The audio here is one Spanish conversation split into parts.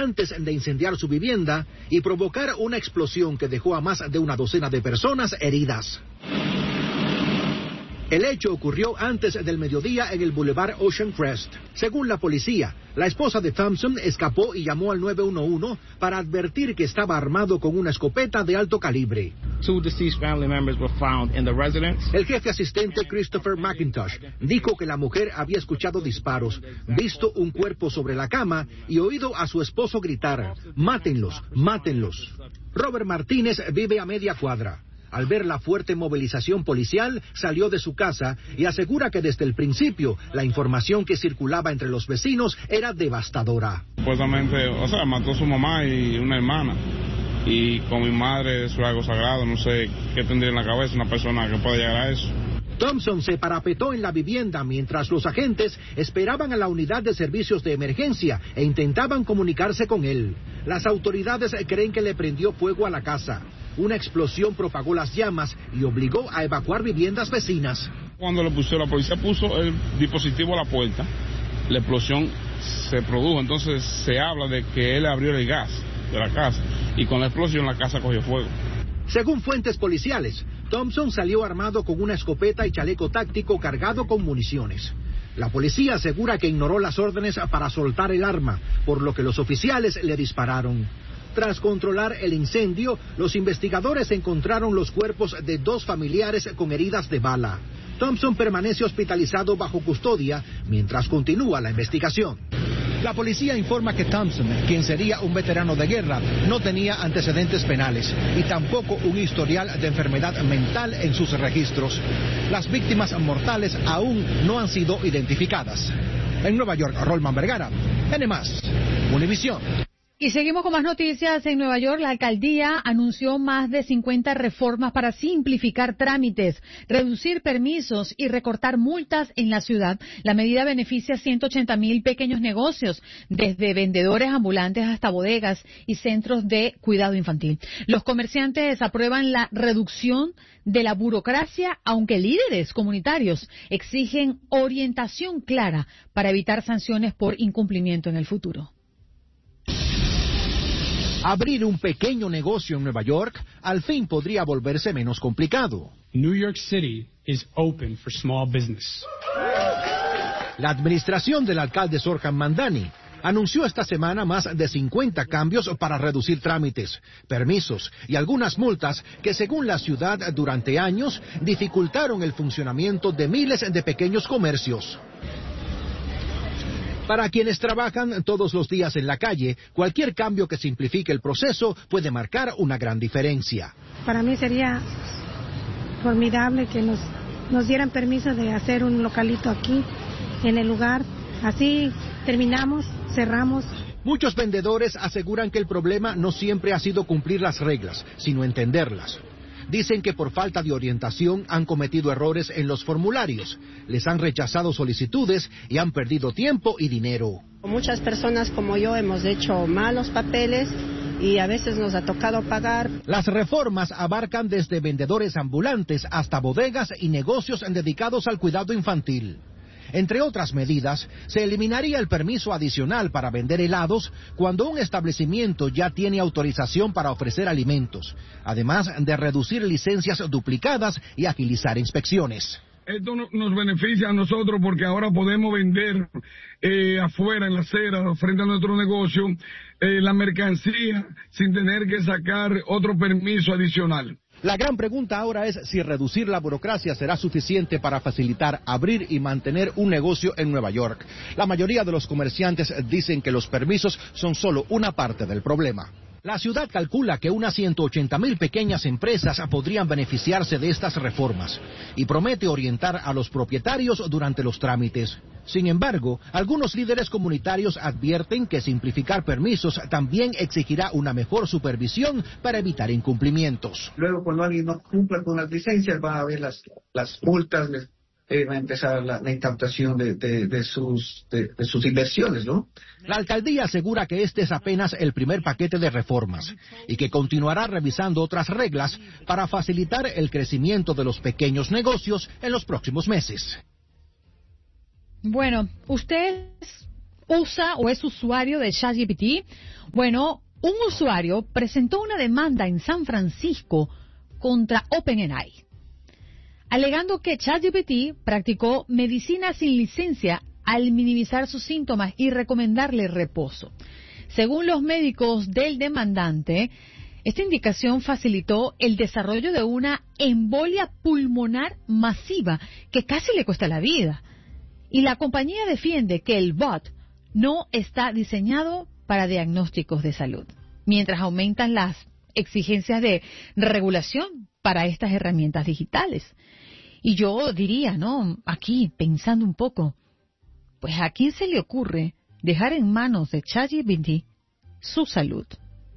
antes de incendiar su vivienda y provocar una explosión que dejó a más de una docena de personas heridas. El hecho ocurrió antes del mediodía en el Boulevard Ocean Crest. Según la policía, la esposa de Thompson escapó y llamó al 911 para advertir que estaba armado con una escopeta de alto calibre. El jefe asistente Christopher McIntosh dijo que la mujer había escuchado disparos, visto un cuerpo sobre la cama y oído a su esposo gritar: "Mátenlos, mátenlos". Robert Martínez vive a media cuadra. Al ver la fuerte movilización policial, salió de su casa y asegura que desde el principio la información que circulaba entre los vecinos era devastadora. Supuestamente, mató a su mamá y una hermana. Y con mi madre eso es algo sagrado, no sé qué tendría en la cabeza una persona que pueda llegar a eso. Thompson se parapetó en la vivienda mientras los agentes esperaban a la unidad de servicios de emergencia e intentaban comunicarse con él. Las autoridades creen que le prendió fuego a la casa. Una explosión propagó las llamas y obligó a evacuar viviendas vecinas. Cuando la policía puso el dispositivo a la puerta, la explosión se produjo. Entonces se habla de que él abrió el gas de la casa y con la explosión la casa cogió fuego. Según fuentes policiales, Thompson salió armado con una escopeta y chaleco táctico cargado con municiones. La policía asegura que ignoró las órdenes para soltar el arma, por lo que los oficiales le dispararon. Tras controlar el incendio, los investigadores encontraron los cuerpos de 2 familiares con heridas de bala. Thompson permanece hospitalizado bajo custodia mientras continúa la investigación. La policía informa que Thompson, quien sería un veterano de guerra, no tenía antecedentes penales y tampoco un historial de enfermedad mental en sus registros. Las víctimas mortales aún no han sido identificadas. En Nueva York, Rolman Vergara, N+, Univisión. Y seguimos con más noticias. En Nueva York, la alcaldía anunció más de 50 reformas para simplificar trámites, reducir permisos y recortar multas en la ciudad. La medida beneficia a 180,000 pequeños negocios, desde vendedores ambulantes hasta bodegas y centros de cuidado infantil. Los comerciantes aprueban la reducción de la burocracia, aunque líderes comunitarios exigen orientación clara para evitar sanciones por incumplimiento en el futuro. Abrir un pequeño negocio en Nueva York al fin podría volverse menos complicado. New York City is open for small business. La administración del alcalde Zohran Mamdani anunció esta semana más de 50 cambios para reducir trámites, permisos y algunas multas que, según la ciudad, durante años dificultaron el funcionamiento de miles de pequeños comercios. Para quienes trabajan todos los días en la calle, cualquier cambio que simplifique el proceso puede marcar una gran diferencia. Para mí sería formidable que nos dieran permiso de hacer un localito aquí, en el lugar. Así terminamos, cerramos. Muchos vendedores aseguran que el problema no siempre ha sido cumplir las reglas, sino entenderlas. Dicen que por falta de orientación han cometido errores en los formularios, les han rechazado solicitudes y han perdido tiempo y dinero. Muchas personas como yo hemos hecho malos papeles y a veces nos ha tocado pagar. Las reformas abarcan desde vendedores ambulantes hasta bodegas y negocios dedicados al cuidado infantil. Entre otras medidas, se eliminaría el permiso adicional para vender helados cuando un establecimiento ya tiene autorización para ofrecer alimentos, además de reducir licencias duplicadas y agilizar inspecciones. Esto nos beneficia a nosotros porque ahora podemos vender afuera en la acera, frente a nuestro negocio, la mercancía sin tener que sacar otro permiso adicional. La gran pregunta ahora es si reducir la burocracia será suficiente para facilitar abrir y mantener un negocio en Nueva York. La mayoría de los comerciantes dicen que los permisos son solo una parte del problema. La ciudad calcula que unas 180,000 pequeñas empresas podrían beneficiarse de estas reformas y promete orientar a los propietarios durante los trámites. Sin embargo, algunos líderes comunitarios advierten que simplificar permisos también exigirá una mejor supervisión para evitar incumplimientos. Luego, cuando alguien no cumpla con las licencias, van a haber las multas, va a empezar la incautación de sus inversiones, ¿no? La alcaldía asegura que este es apenas el primer paquete de reformas y que continuará revisando otras reglas para facilitar el crecimiento de los pequeños negocios en los próximos meses. Bueno, ustedes usa o es usuario de ChatGPT. Bueno, un usuario presentó una demanda en San Francisco contra OpenAI, alegando que ChatGPT practicó medicina sin licencia al minimizar sus síntomas y recomendarle reposo. Según los médicos del demandante, esta indicación facilitó el desarrollo de una embolia pulmonar masiva que casi le cuesta la vida. Y la compañía defiende que el bot no está diseñado para diagnósticos de salud, mientras aumentan las exigencias de regulación para estas herramientas digitales. Y yo diría, ¿no? Aquí, pensando un poco, pues ¿a quién se le ocurre dejar en manos de ChatGPT su salud?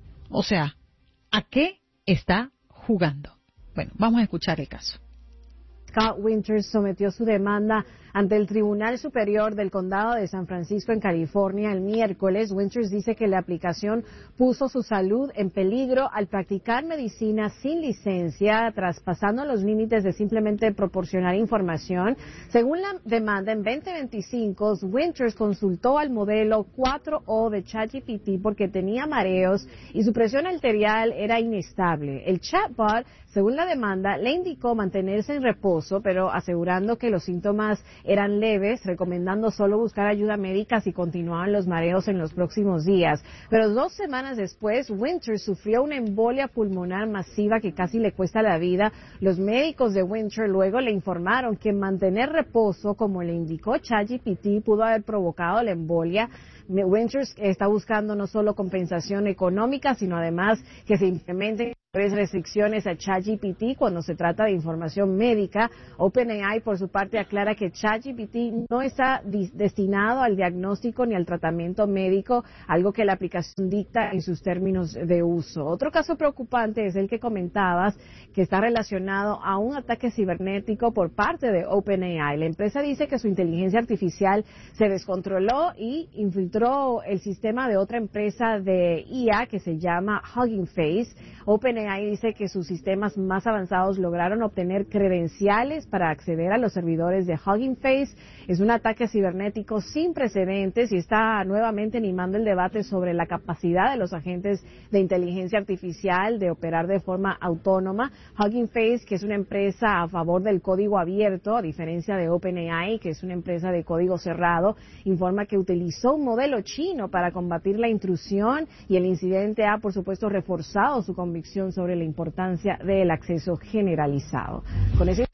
O sea, ¿a qué está jugando? Bueno, vamos a escuchar el caso. Scott Winters sometió su demanda ante el Tribunal Superior del Condado de San Francisco en California el miércoles. Winters dice que la aplicación puso su salud en peligro al practicar medicina sin licencia, traspasando los límites de simplemente proporcionar información. Según la demanda, en 2025, Winters consultó al modelo 4O de ChatGPT porque tenía mareos y su presión arterial era inestable. El chatbot, según la demanda, le indicó mantenerse en reposo, pero asegurando que los síntomas eran leves, recomendando solo buscar ayuda médica si continuaban los mareos en los próximos días. Pero 2 semanas después, Winters sufrió una embolia pulmonar masiva que casi le cuesta la vida. Los médicos de Winters luego le informaron que mantener reposo, como le indicó ChatGPT, pudo haber provocado la embolia. Winters está buscando no solo compensación económica, sino además que se implementen restricciones a ChatGPT cuando se trata de información médica. OpenAI, por su parte, aclara que ChatGPT no está destinado al diagnóstico ni al tratamiento médico, algo que la aplicación dicta en sus términos de uso. Otro caso preocupante es el que comentabas, que está relacionado a un ataque cibernético por parte de OpenAI. La empresa dice que su inteligencia artificial se descontroló y infiltró el sistema de otra empresa de IA que se llama Hugging Face. OpenAI dice que sus sistemas más avanzados lograron obtener credenciales para acceder a los servidores de Hugging Face. Es un ataque cibernético sin precedentes y está nuevamente animando el debate sobre la capacidad de los agentes de inteligencia artificial de operar de forma autónoma. Hugging Face, que es una empresa a favor del código abierto, a diferencia de OpenAI, que es una empresa de código cerrado, informa que utilizó un modelo chino para combatir la intrusión y el incidente ha, por supuesto, reforzado su convicción sobre la importancia del acceso generalizado. Con ese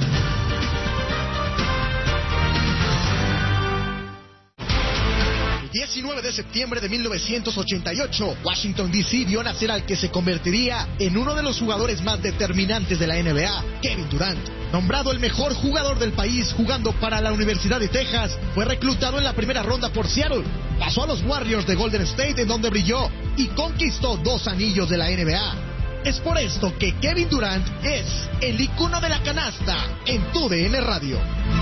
19 de septiembre de 1988, Washington D.C. vio nacer al que se convertiría en uno de los jugadores más determinantes de la NBA, Kevin Durant. Nombrado el mejor jugador del país jugando para la Universidad de Texas, fue reclutado en la primera ronda por Seattle. Pasó a los Warriors de Golden State, en donde brilló y conquistó 2 anillos de la NBA. Es por esto que Kevin Durant es el icono de la canasta en TUDN Radio.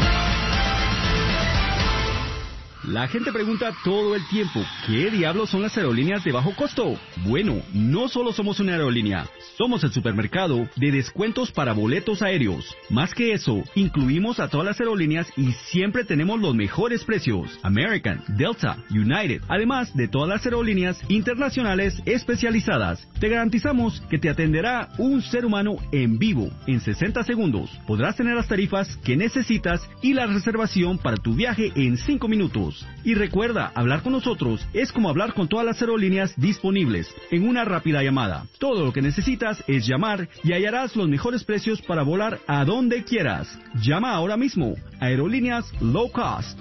La gente pregunta todo el tiempo, ¿qué diablos son las aerolíneas de bajo costo? Bueno, no solo somos una aerolínea, somos el supermercado de descuentos para boletos aéreos. Más que eso, incluimos a todas las aerolíneas y siempre tenemos los mejores precios. American, Delta, United, además de todas las aerolíneas internacionales especializadas. Te garantizamos que te atenderá un ser humano en vivo. En 60 segundos podrás tener las tarifas que necesitas y la reservación para tu viaje en 5 minutos. Y recuerda, hablar con nosotros es como hablar con todas las aerolíneas disponibles en una rápida llamada. Todo lo que necesitas es llamar y hallarás los mejores precios para volar a donde quieras. Llama ahora mismo. Aerolíneas Low Cost.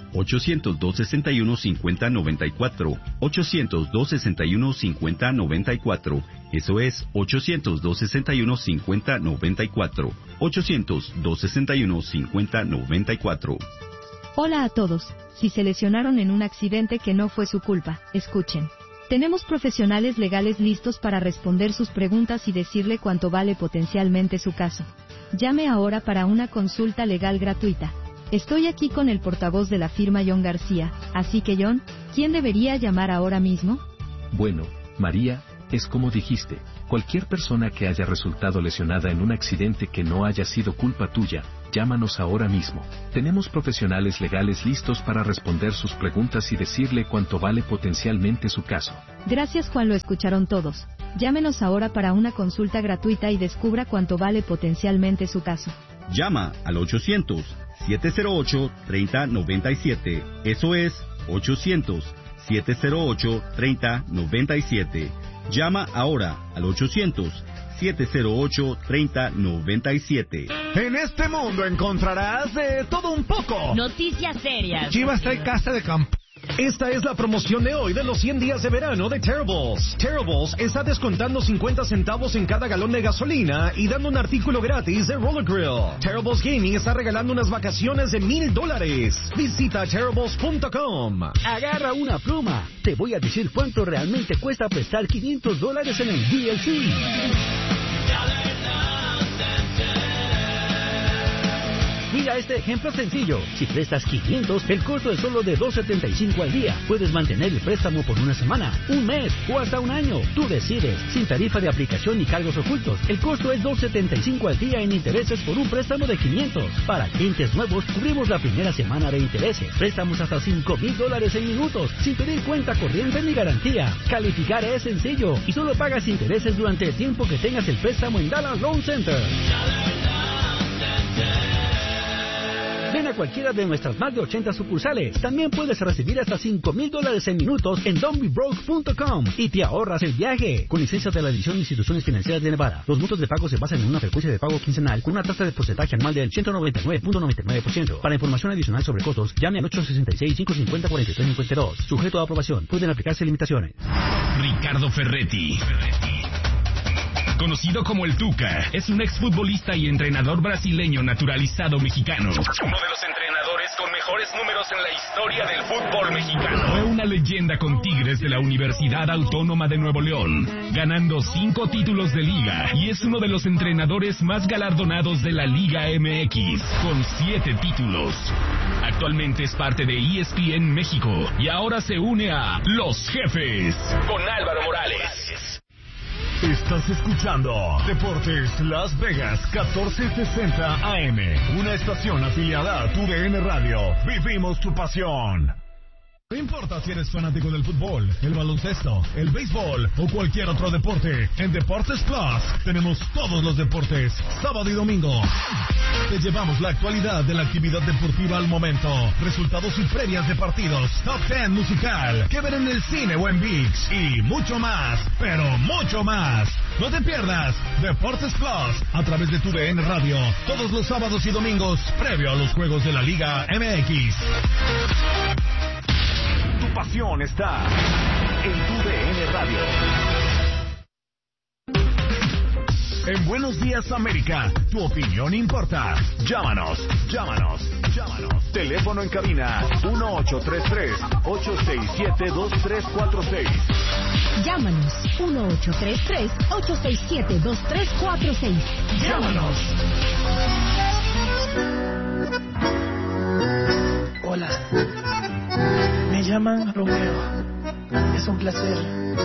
800-261-5094. 800-261-5094. Eso es 800-261-5094. 800-261-5094. Hola a todos. Si se lesionaron en un accidente que no fue su culpa, escuchen. Tenemos profesionales legales listos para responder sus preguntas y decirle cuánto vale potencialmente su caso. Llame ahora para una consulta legal gratuita. Estoy aquí con el portavoz de la firma John García, así que John, ¿quién debería llamar ahora mismo? Bueno, María, es como dijiste, cualquier persona que haya resultado lesionada en un accidente que no haya sido culpa tuya, Llámanos ahora mismo. Tenemos profesionales legales listos para responder sus preguntas y decirle cuánto vale potencialmente su caso. Gracias, Juan, lo escucharon todos. Llámenos ahora para una consulta gratuita y descubra cuánto vale potencialmente su caso. Llama al 800-708-3097. Eso es 800-708-3097. Llama ahora al 800-708-3097. En este mundo encontrarás de todo un poco. Noticias serias. Chivas trae casa de campo. Esta es la promoción de hoy de los 100 días de verano de Terribles. Terribles está descontando 50 centavos en cada galón de gasolina y dando un artículo gratis de Roller Grill. Terribles Gaming está regalando unas vacaciones de $1,000. Visita Terribles.com. Agarra una pluma. Te voy a decir cuánto realmente cuesta prestar $500 en el DLC. Mira este ejemplo sencillo. Si prestas 500, el costo es solo de $2.75 al día. Puedes mantener el préstamo por una semana, un mes o hasta un año. Tú decides. Sin tarifa de aplicación ni cargos ocultos. El costo es $2.75 al día en intereses por un préstamo de 500. Para clientes nuevos, cubrimos la primera semana de intereses. Préstamos hasta $5,000 en minutos, sin pedir cuenta corriente ni garantía. Calificar es sencillo y solo pagas intereses durante el tiempo que tengas el préstamo en Dallas Loan Center. Ven a cualquiera de nuestras más de 80 sucursales. También puedes recibir hasta $5,000 en minutos en don'tbebroke.com y te ahorras el viaje. Con licencias de la División de Instituciones Financieras de Nevada, los montos de pago se basan en una frecuencia de pago quincenal con una tasa de porcentaje anual del 199.99%. Para información adicional sobre costos, llame al 866-550-4352. Sujeto a aprobación. Pueden aplicarse limitaciones. Ricardo Ferretti. Conocido como el Tuca, es un exfutbolista y entrenador brasileño naturalizado mexicano. Uno de los entrenadores con mejores números en la historia del fútbol mexicano. Fue una leyenda con Tigres de la Universidad Autónoma de Nuevo León, ganando 5 títulos de liga, y es uno de los entrenadores más galardonados de la Liga MX, con 7 títulos. Actualmente es parte de ESPN México y ahora se une a Los Jefes con Álvaro Morales. Estás escuchando Deportes Las Vegas 1460 AM, una estación afiliada a TUDN Radio. Vivimos tu pasión. No importa si eres fanático del fútbol, el baloncesto, el béisbol o cualquier otro deporte, en Deportes Plus tenemos todos los deportes, sábado y domingo. Te llevamos la actualidad de la actividad deportiva al momento, resultados y previas de partidos, top 10 musical, que ver en el cine o en ViX y mucho más, pero mucho más. No te pierdas Deportes Plus a través de TUDN Radio todos los sábados y domingos previo a los juegos de la Liga MX. Tu pasión está en TUDN Radio. En Buenos Días América, tu opinión importa. Llámanos. Teléfono en cabina 1833-867-2346. Llámanos 1833-867-2346. Llámanos. Hola, me llaman Romeo. Es un placer